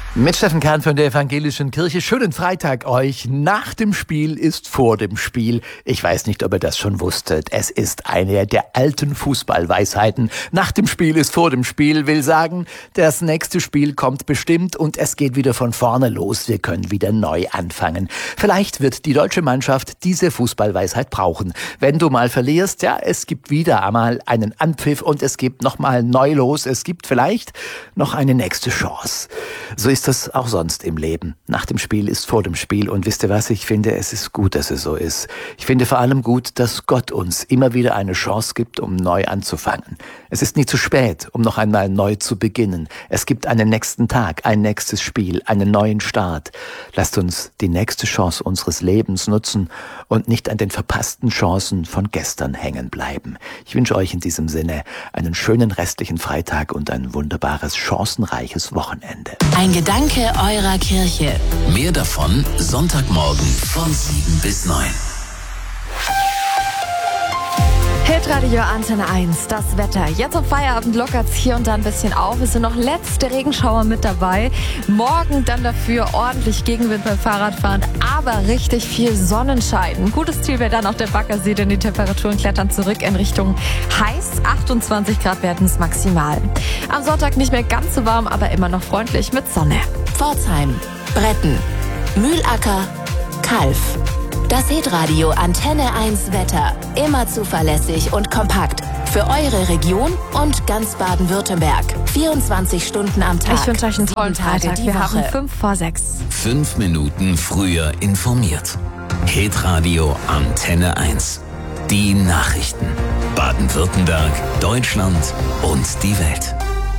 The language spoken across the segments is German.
Mit Steffen Kahn von der Evangelischen Kirche. Schönen Freitag euch. Nach dem Spiel ist vor dem Spiel. Ich weiß nicht, ob ihr das schon wusstet. Es ist eine der alten Fußballweisheiten. Nach dem Spiel ist vor dem Spiel, will sagen, das nächste Spiel kommt bestimmt und es geht wieder von vorne los. Wir können wieder neu anfangen. Vielleicht wird die deutsche Mannschaft diese Fußballweisheit brauchen. Wenn du mal verlierst, ja, es gibt wieder einmal einen Anpfiff und es gibt nochmal neu los. Es gibt vielleicht noch eine nächste Chance. So ist das auch sonst im Leben. Nach dem Spiel ist vor dem Spiel. Und wisst ihr was? Ich finde, es ist gut, dass es so ist. Ich finde vor allem gut, dass Gott uns immer wieder eine Chance gibt, um neu anzufangen. Es ist nie zu spät, um noch einmal neu zu beginnen. Es gibt einen nächsten Tag, ein nächstes Spiel, einen neuen Start. Lasst uns die nächste Chance unseres Lebens nutzen und nicht an den verpassten Chancen von gestern hängen bleiben. Ich wünsche euch in diesem Sinne einen schönen restlichen Freitag und ein wunderbares, chancenreiches Wochenende. Ein Gedanke eurer Kirche. Mehr davon Sonntagmorgen von 7 bis 9. Hitradio Antenne 1, das Wetter. Jetzt am Feierabend lockert's hier und da ein bisschen auf. Es sind noch letzte Regenschauer mit dabei. Morgen dann dafür ordentlich Gegenwind beim Fahrradfahren, aber richtig viel Sonnenschein. Ein gutes Ziel wäre dann auch der Baggersee, denn die Temperaturen klettern zurück in Richtung heiß. 28 Grad werden es maximal. Am Sonntag nicht mehr ganz so warm, aber immer noch freundlich mit Sonne. Pforzheim, Bretten, Mühlacker, Kalf. Das Hitradio Antenne 1 Wetter. Immer zuverlässig und kompakt. Für eure Region und ganz Baden-Württemberg. 24 Stunden am Tag. Ich wünsche euch einen tollen 7 Tage Freitag. die Wir Woche. haben 5 vor 6. 5 Minuten früher informiert. Hitradio Antenne 1. Die Nachrichten. Baden-Württemberg, Deutschland und die Welt.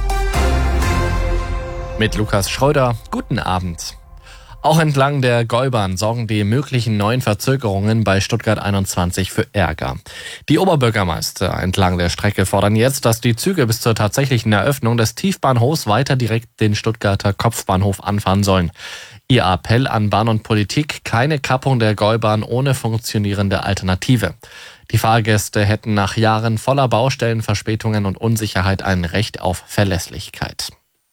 Mit Lukas Schröder, guten Abend. Auch entlang der Gäubahn sorgen die möglichen neuen Verzögerungen bei Stuttgart 21 für Ärger. Die Oberbürgermeister entlang der Strecke fordern jetzt, dass die Züge bis zur tatsächlichen Eröffnung des Tiefbahnhofs weiter direkt den Stuttgarter Kopfbahnhof anfahren sollen. Ihr Appell an Bahn und Politik: keine Kappung der Gäubahn ohne funktionierende Alternative. Die Fahrgäste hätten nach Jahren voller Baustellenverspätungen und Unsicherheit ein Recht auf Verlässlichkeit.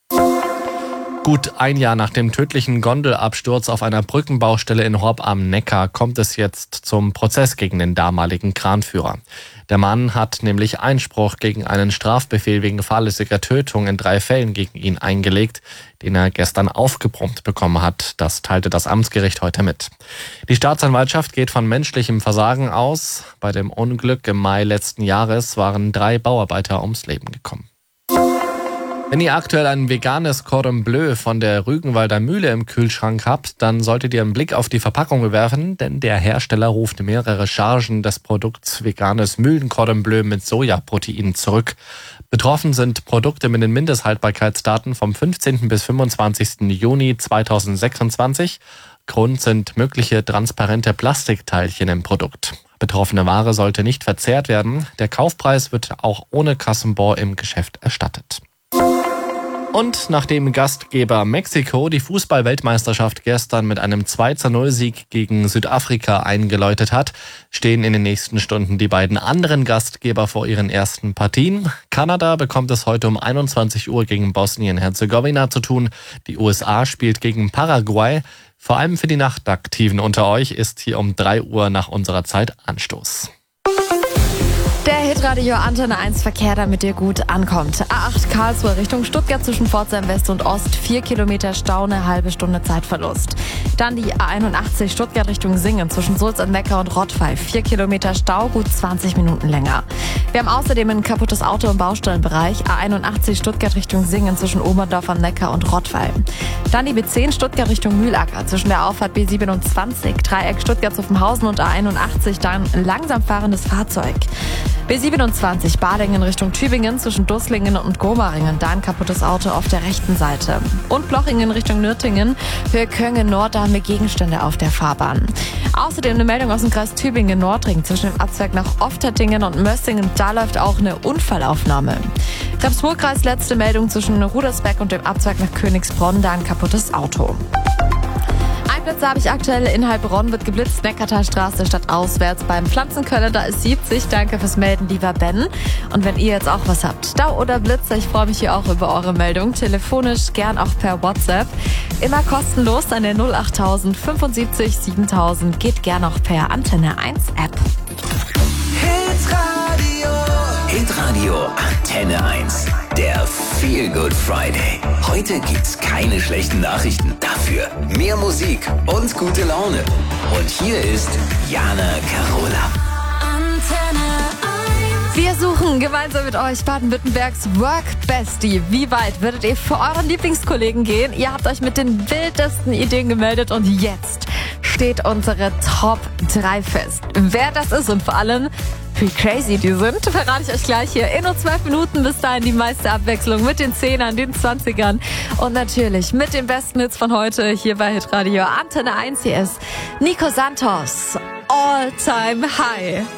Gut ein Jahr nach dem tödlichen Gondelabsturz auf einer Brückenbaustelle in Horb am Neckar kommt es jetzt zum Prozess gegen den damaligen Kranführer. Der Mann hat nämlich Einspruch gegen einen Strafbefehl wegen fahrlässiger Tötung in 3 Fällen gegen ihn eingelegt, den er gestern aufgebrummt bekommen hat. Das teilte das Amtsgericht heute mit. Die Staatsanwaltschaft geht von menschlichem Versagen aus. Bei dem Unglück im Mai letzten Jahres waren 3 Bauarbeiter ums Leben gekommen. Wenn ihr aktuell ein veganes Cordon Bleu von der Rügenwalder Mühle im Kühlschrank habt, dann solltet ihr einen Blick auf die Verpackung werfen, denn der Hersteller ruft mehrere Chargen des Produkts veganes Mühlen-Cordon Bleu mit Sojaprotein zurück. Betroffen sind Produkte mit den Mindesthaltbarkeitsdaten vom 15. bis 25. Juni 2026. Grund sind mögliche transparente Plastikteilchen im Produkt. Betroffene Ware sollte nicht verzehrt werden. Der Kaufpreis wird auch ohne Kassenbon im Geschäft erstattet. Und nachdem Gastgeber Mexiko die Fußball-Weltmeisterschaft gestern mit einem 2:0-Sieg gegen Südafrika eingeläutet hat, stehen in den nächsten Stunden die beiden anderen Gastgeber vor ihren ersten Partien. Kanada bekommt es heute um 21 Uhr gegen Bosnien-Herzegowina zu tun. Die USA spielt gegen Paraguay. Vor allem für die Nachtaktiven unter euch ist hier um 3 Uhr nach unserer Zeit Anstoß. Der Hitradio Antenne 1 Verkehr, damit ihr gut ankommt. A8 Karlsruhe Richtung Stuttgart zwischen Pforzheim West und Ost. 4 Kilometer Stau, eine halbe Stunde Zeitverlust. Dann die A81 Stuttgart Richtung Singen zwischen Sulz am Neckar und Rottweil. 4 Kilometer Stau, gut 20 Minuten länger. Wir haben außerdem ein kaputtes Auto im Baustellenbereich. A81 Stuttgart Richtung Singen zwischen Oberndorf am Neckar und Rottweil. Dann die B10 Stuttgart Richtung Mühlacker zwischen der Auffahrt B27. Dreieck Stuttgart Zuffenhausen und A81 dann langsam fahrendes Fahrzeug. B27 Badingen Richtung Tübingen zwischen Dusslingen und Gomaringen, da ein kaputtes Auto auf der rechten Seite. Und Blochingen Richtung Nürtingen, für Köngen Nord, da haben wir Gegenstände auf der Fahrbahn. Außerdem eine Meldung aus dem Kreis Tübingen-Nordring zwischen dem Abzweig nach Oftettingen und Mössingen, da läuft auch eine Unfallaufnahme. Rems-Murr-Kreis letzte Meldung zwischen Rudersberg und dem Abzweig nach Königsbronn, da ein kaputtes Auto. Ein Blitze habe ich aktuell in Heilbronn, wird geblitzt, Neckartalstraße statt auswärts beim Pflanzenköller, da ist 70. Danke fürs Melden, lieber Ben. Und wenn ihr jetzt auch was habt, Stau oder Blitze, ich freue mich hier auch über eure Meldung, telefonisch, gern auch per WhatsApp. Immer kostenlos an der 08000 75 7000, geht gern auch per Antenne 1 App. Hitradio Antenne 1. Der Feel Good Friday. Heute gibt's keine schlechten Nachrichten. Dafür mehr Musik und gute Laune. Und hier ist Jana Carola. Antenne 1. Wir suchen gemeinsam mit euch Baden-Württembergs Work Bestie. Wie weit würdet ihr für euren Lieblingskollegen gehen? Ihr habt euch mit den wildesten Ideen gemeldet und jetzt steht unsere Top 3 fest. Wer das ist und vor allem wie crazy die sind, verrate ich euch gleich hier in nur 12 Minuten. Bis dahin die meiste Abwechslung mit den 10ern, den 20ern und natürlich mit den besten Hits von heute hier bei Hitradio Antenne 1. Hier ist Nico Santos, All Time High.